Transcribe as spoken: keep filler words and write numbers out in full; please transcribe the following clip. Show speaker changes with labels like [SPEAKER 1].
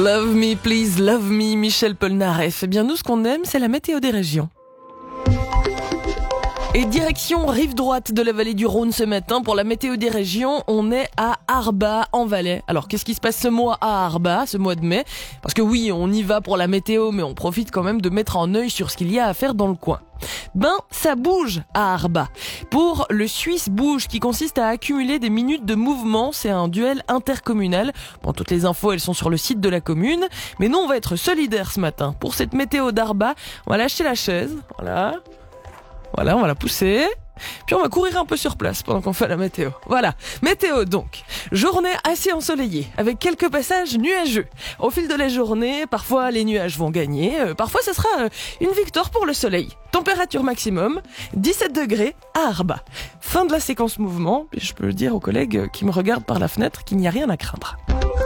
[SPEAKER 1] Love me, please, love me, Michel Polnareff. Eh bien, nous, ce qu'on aime, c'est la météo des régions. Et direction rive droite de la vallée du Rhône ce matin pour la météo des régions. On est à Arbas en Valais. Alors qu'est-ce qui se passe ce mois à Arbas, ce mois de mai? Parce que oui, on y va pour la météo, mais on profite quand même de mettre en œil sur ce qu'il y a à faire dans le coin. Ben, ça bouge à Arbas. Pour le Suisse Bouge, qui consiste à accumuler des minutes de mouvement, c'est un duel intercommunal. Bon, toutes les infos, elles sont sur le site de la commune. Mais nous, on va être solidaires ce matin. Pour cette météo d'Arbas, on va lâcher la chaise. Voilà. Voilà, on va la pousser. Puis on va courir un peu sur place pendant qu'on fait la météo. Voilà, météo donc. Journée assez ensoleillée, avec quelques passages nuageux. Au fil de la journée, parfois les nuages vont gagner, euh, parfois ce sera euh, une victoire pour le soleil. Température maximum, dix-sept degrés à Arbas. Fin de la séquence mouvement, puis je peux dire aux collègues qui me regardent par la fenêtre qu'il n'y a rien à craindre.